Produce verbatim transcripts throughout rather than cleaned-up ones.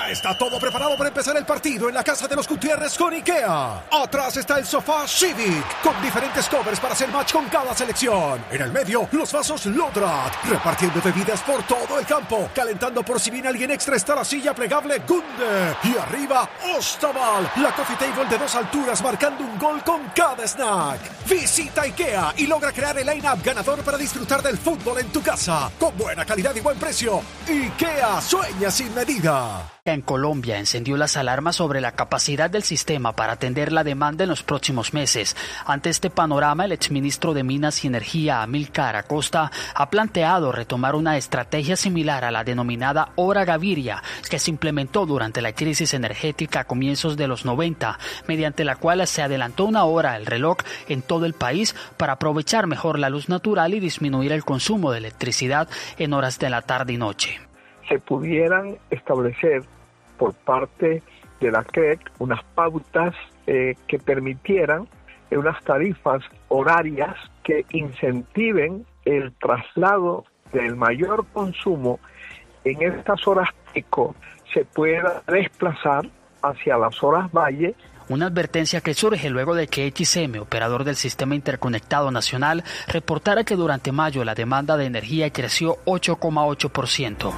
Ya está todo preparado para empezar el partido en la casa de los Gutiérrez con IKEA. Atrás está el sofá Civic, con diferentes covers para hacer match con cada selección. En el medio, los vasos Lodrat, repartiendo bebidas por todo el campo. Calentando por si viene alguien extra está la silla plegable Gunde. Y arriba, Ostaval, la coffee table de dos alturas marcando un gol con cada snack. Visita IKEA y logra crear el line-up ganador para disfrutar del fútbol en tu casa. Con buena calidad y buen precio. IKEA sueña sin medida. En Colombia encendió las alarmas sobre la capacidad del sistema para atender la demanda en los próximos meses. Ante este panorama, el exministro de Minas y Energía, Amílcar Acosta, ha planteado retomar una estrategia similar a la denominada Hora Gaviria, que se implementó durante la crisis energética a comienzos de los noventa, mediante la cual se adelantó una hora el reloj en todo el país para aprovechar mejor la luz natural y disminuir el consumo de electricidad en horas de la tarde y noche. Se pudieran establecer por parte de la C R E C unas pautas eh, que permitieran eh, unas tarifas horarias que incentiven el traslado del mayor consumo en estas horas pico, se pueda desplazar hacia las horas valle. Una advertencia que surge luego de que X M, operador del Sistema Interconectado Nacional, reportara que durante mayo la demanda de energía creció ocho coma ocho por ciento.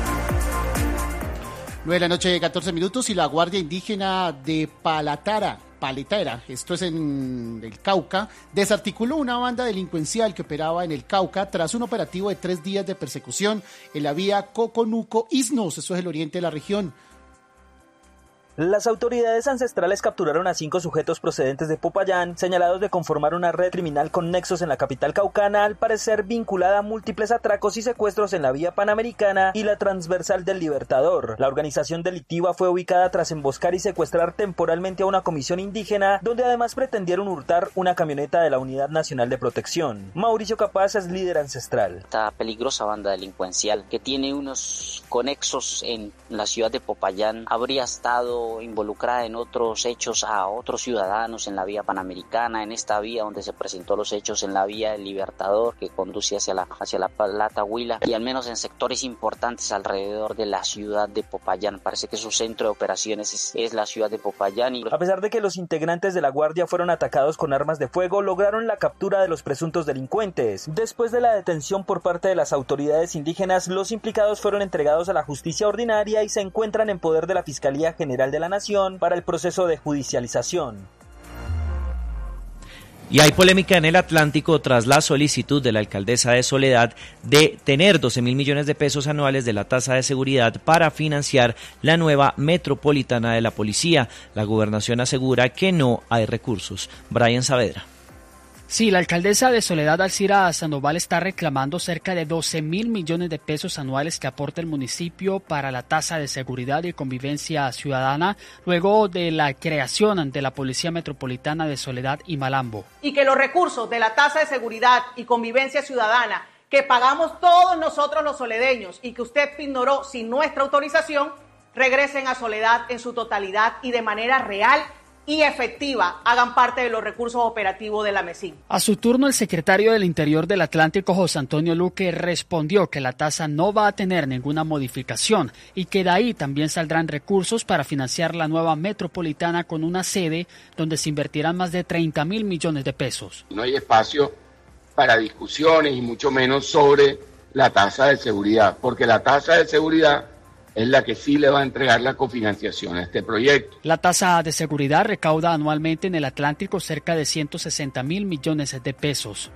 nueve de la noche, catorce minutos, y la Guardia Indígena de Palatara, Paletera, esto es en el Cauca, desarticuló una banda delincuencial que operaba en el Cauca tras un operativo de tres días de persecución en la vía Coconuco-Isnos, eso es el oriente de la región. Las autoridades ancestrales capturaron a cinco sujetos procedentes de Popayán, señalados de conformar una red criminal con nexos en la capital caucana, al parecer vinculada a múltiples atracos y secuestros en la vía Panamericana y la transversal del Libertador. La organización delictiva fue ubicada tras emboscar y secuestrar temporalmente a una comisión indígena, donde además pretendieron hurtar una camioneta de la Unidad Nacional de Protección. Mauricio Capaz es líder ancestral. Esta peligrosa banda delincuencial, que tiene unos conexos en la ciudad de Popayán, habría estado involucrada en otros hechos a otros ciudadanos en la vía Panamericana, en esta vía donde se presentó los hechos en la vía del Libertador que conduce hacia la hacia la Plata Huila, y al menos en sectores importantes alrededor de la ciudad de Popayán. Parece que su centro de operaciones es, es la ciudad de Popayán. Y... a pesar de que los integrantes de la Guardia fueron atacados con armas de fuego, lograron la captura de los presuntos delincuentes. Después de la detención por parte de las autoridades indígenas, los implicados fueron entregados a la justicia ordinaria y se encuentran en poder de la Fiscalía General de la Nación para el proceso de judicialización. Y hay polémica en el Atlántico tras la solicitud de la alcaldesa de Soledad de tener doce mil millones de pesos anuales de la tasa de seguridad para financiar la nueva metropolitana de la policía. La gobernación asegura que no hay recursos. Brian Saavedra. Sí, la alcaldesa de Soledad, Alcira Sandoval, está reclamando cerca de doce mil millones de pesos anuales que aporta el municipio para la tasa de seguridad y convivencia ciudadana luego de la creación de la Policía Metropolitana de Soledad y Malambo. Y que los recursos de la tasa de seguridad y convivencia ciudadana que pagamos todos nosotros los soledeños y que usted ignoró sin nuestra autorización, regresen a Soledad en su totalidad y de manera real y efectiva, hagan parte de los recursos operativos de la MESIN. A su turno, el secretario del Interior del Atlántico, José Antonio Luque, respondió que la tasa no va a tener ninguna modificación y que de ahí también saldrán recursos para financiar la nueva metropolitana con una sede donde se invertirán más de treinta mil millones de pesos. No hay espacio para discusiones y mucho menos sobre la tasa de seguridad, porque la tasa de seguridad es la que sí le va a entregar la cofinanciación a este proyecto. La tasa de seguridad recauda anualmente en el Atlántico cerca de ciento sesenta mil millones de pesos.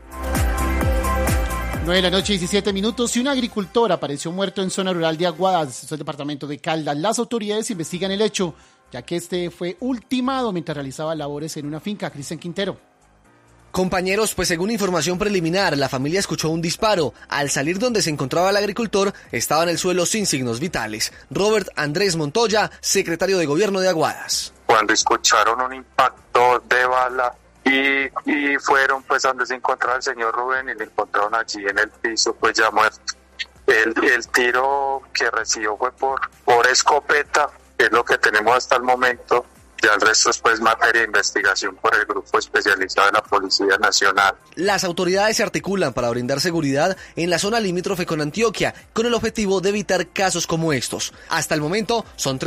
nueve de la noche, diecisiete minutos, y un agricultor apareció muerto en zona rural de Aguadas, es el departamento de Caldas. Las autoridades investigan el hecho, ya que este fue ultimado mientras realizaba labores en una finca. Cristian Quintero. Compañeros, pues según información preliminar, la familia escuchó un disparo. Al salir donde se encontraba el agricultor, estaba en el suelo sin signos vitales. Robert Andrés Montoya, secretario de Gobierno de Aguadas. Cuando escucharon un impacto de bala y, y fueron pues donde se encontraba el señor Rubén y le encontraron allí en el piso pues ya muerto. El, el tiro que recibió fue por, por escopeta, que es lo que tenemos hasta el momento. Ya el resto es pues materia de investigación por el grupo especializado de la Policía Nacional. Las autoridades se articulan para brindar seguridad en la zona limítrofe con Antioquia, con el objetivo de evitar casos como estos. Hasta el momento son tres